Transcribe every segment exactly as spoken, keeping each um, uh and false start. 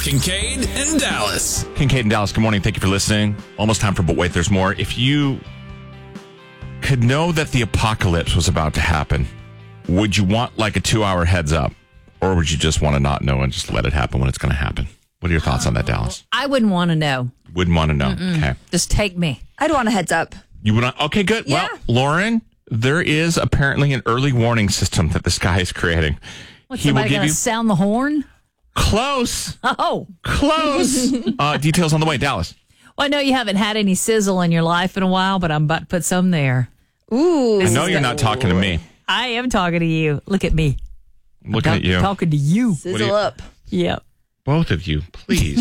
Kincaid and Dallas. Kincaid and Dallas, good morning. Thank you for listening. Almost time for But Wait, There's More. If you could know that the apocalypse was about to happen, would you want like a two-hour heads up? Or would you just want to not know and just let it happen when it's going to happen? What are your thoughts on that, Dallas? I wouldn't want to know. Wouldn't want to know. Mm-mm. Okay. Just take me. I'd want a heads up. You would not? Okay, good. Yeah. Well, Lauren, there is apparently an early warning system that this guy is creating. What's He will somebody give going to you sound the horn? close, Oh. close. uh, details on the way, Dallas. Well, I know you haven't had any sizzle in your life in a while, but I'm about to put some there. Ooh. I know you're not talking to me. I am talking to you. Look at me. I'm looking I'm at you. Talking to you. Sizzle you- up. Yep. Both of you, please.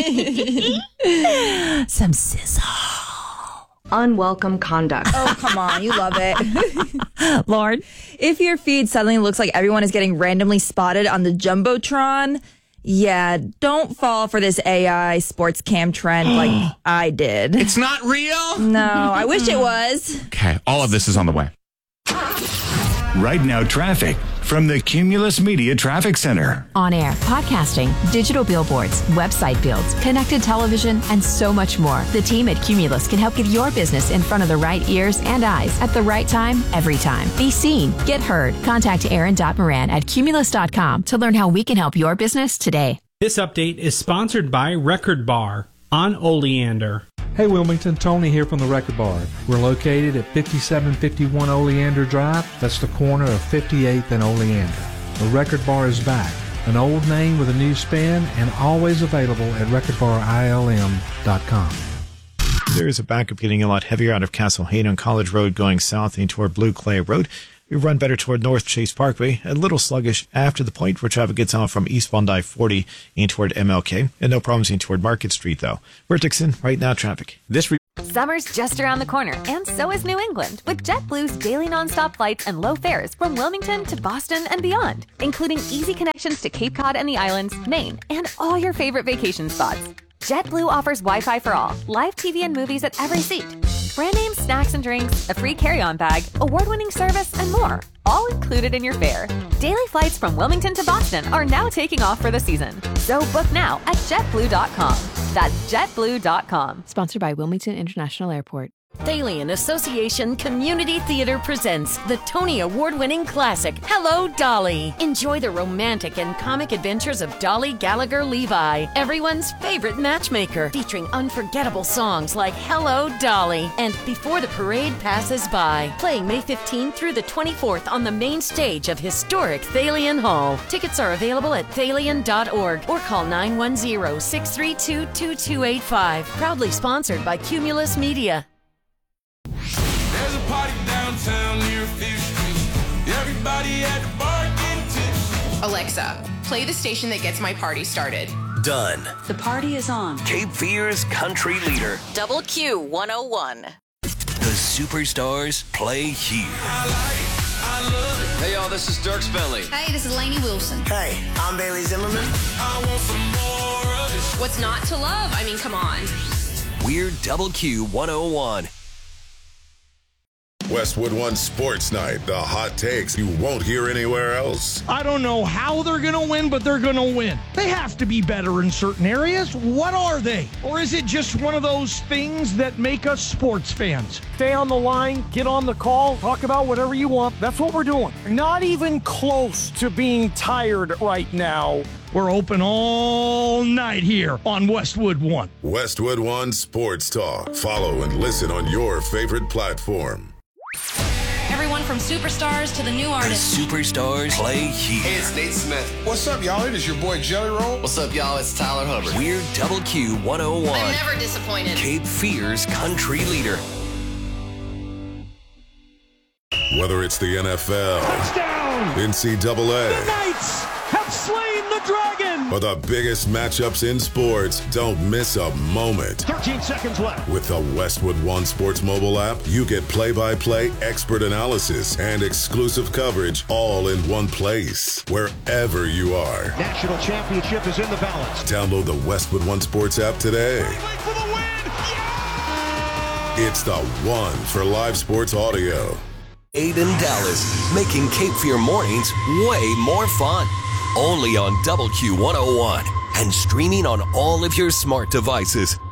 Some sizzle. Unwelcome conduct. Oh, come on. You love it. Lord. If your feed suddenly looks like everyone is getting randomly spotted on the Jumbotron, yeah, don't fall for this A I sports cam trend like I did. It's not real? No, I wish it was. Okay, all of this is on the way. Right now, traffic from the Cumulus Media Traffic Center. On air, podcasting, digital billboards, website builds, connected television, and so much more. The team at Cumulus can help get your business in front of the right ears and eyes at the right time, every time. Be seen, get heard. Contact Aaron Moran at cumulus dot com to learn how we can help your business today. This update is sponsored by Record Bar on Oleander. Hey Wilmington, Tony here from the Record Bar. We're located at fifty-seven fifty-one Oleander Drive. That's the corner of fifty-eighth and Oleander. The Record Bar is back. An old name with a new spin and always available at record bar I L M dot com. There is a backup getting a lot heavier out of Castle Hayden on College Road going south and toward Blue Clay Road. We run better toward North Chase Parkway, a little sluggish after the point where traffic gets on from eastbound I forty in toward M L K, and no problems in toward Market Street, though. We're Dixon, right now traffic. This re- Summer's just around the corner, and so is New England, with JetBlue's daily nonstop flights and low fares from Wilmington to Boston and beyond, including easy connections to Cape Cod and the islands, Maine, and all your favorite vacation spots. JetBlue offers Wi-Fi for all, live T V and movies at every seat, brand name snacks and drinks, a free carry-on bag, award-winning service, and more, all included in your fare. Daily flights from Wilmington to Boston are now taking off for the season. So book now at jet blue dot com. That's jet blue dot com. Sponsored by Wilmington International Airport. Thalian Association Community Theater presents the Tony Award-winning classic, Hello, Dolly. Enjoy the romantic and comic adventures of Dolly Gallagher Levi, everyone's favorite matchmaker, featuring unforgettable songs like Hello, Dolly and Before the Parade Passes By. Playing May fifteenth through the twenty-fourth on the main stage of historic Thalian Hall. Tickets are available at thalian dot org or call nine one zero, six three two, two two eight five. Proudly sponsored by Cumulus Media. There's a party downtown near Fifth Street. Everybody at the bar getting tipsy. Alexa, play the station that gets my party started. Done. The party is on. Cape Fear's country leader. Double Q one oh one. The superstars play here. I like, I love it. Hey y'all, this is Dirk Bentley. Hey, this is Lainey Wilson. Hey, I'm Bailey Zimmerman. I want some more of this. What's not to love? I mean, come on. We're Double Q one oh one. Westwood One Sports Night, the hot takes you won't hear anywhere else. I don't know how they're going to win, but they're going to win. They have to be better in certain areas. What are they? Or is it just one of those things that make us sports fans? Stay on the line, get on the call, talk about whatever you want. That's what we're doing. Not even close to being tired right now. We're open all night here on Westwood One. Westwood One Sports Talk. Follow and listen on your favorite platform. Everyone from superstars to the new artists. The superstars play here. Hey, it's Nate Smith. What's up, y'all? It is your boy Jelly Roll. What's up, y'all? It's Tyler Hubbard. We're Double Q one oh one. I'm never disappointed. Cape Fear's country leader. Whether it's the N F L, touchdown, N C double A, the Knights have slain the dragon, or the biggest matchups in sports, don't miss a moment. thirteen seconds left. With the Westwood One Sports mobile app, you get play-by-play expert analysis and exclusive coverage all in one place, wherever you are. National championship is in the balance. Download the Westwood One Sports app today. For the win! Yeah! It's the one for live sports audio. Aiden Dallas, making Cape Fear mornings way more fun. Only on Double Q one oh one. and streaming on all of your smart devices.